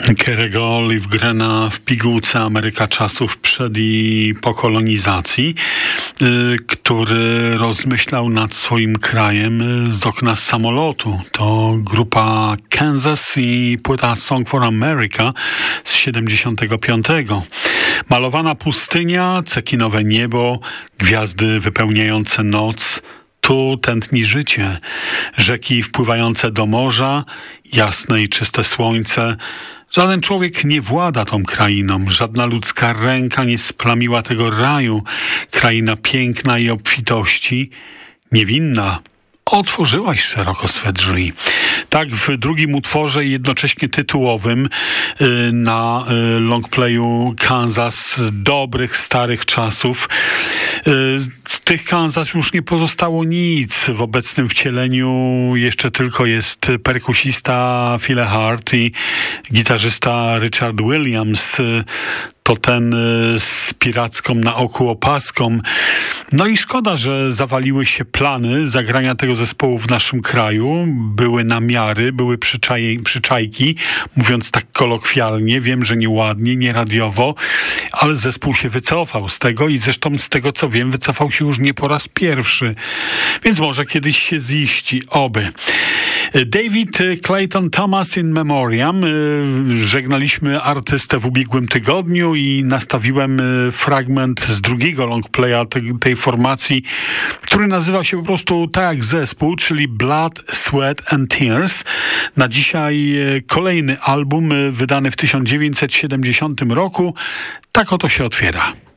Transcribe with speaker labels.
Speaker 1: Kerego Livgrena w pigułce Ameryka czasów przed i po kolonizacji, który rozmyślał nad swoim krajem z okna samolotu. To grupa Kansas i płyta Song for America z 75. Malowana pustynia, cekinowe niebo, gwiazdy wypełniające noc. Tu tętni życie, rzeki wpływające do morza, jasne i czyste słońce. Żaden człowiek nie włada tą krainą, żadna ludzka ręka nie splamiła tego raju. Kraina piękna i obfitości, niewinna. Otworzyłaś szeroko swe drzwi. Tak w drugim utworze, jednocześnie tytułowym na longplayu Kansas z dobrych, starych czasów. Z tych Kansas już nie pozostało nic. W obecnym wcieleniu jeszcze tylko jest perkusista Phil Hart i gitarzysta Richard Williams. To ten z piracką na oku opaską. No i szkoda, że zawaliły się plany zagrania tego zespołu w naszym kraju. Były namiary, były przyczajki, mówiąc tak kolokwialnie. Wiem, że nieładnie, nie radiowo, ale zespół się wycofał z tego i zresztą z tego, co wiem, wycofał się już nie po raz pierwszy. Więc może kiedyś się ziści, oby. David Clayton Thomas in Memoriam. Żegnaliśmy artystę w ubiegłym tygodniu i nastawiłem fragment z drugiego longplaya tej formacji, który nazywał się po prostu tak jak zespół, czyli Blood, Sweat and Tears. Na dzisiaj kolejny album wydany w 1970 roku. Tak oto się otwiera.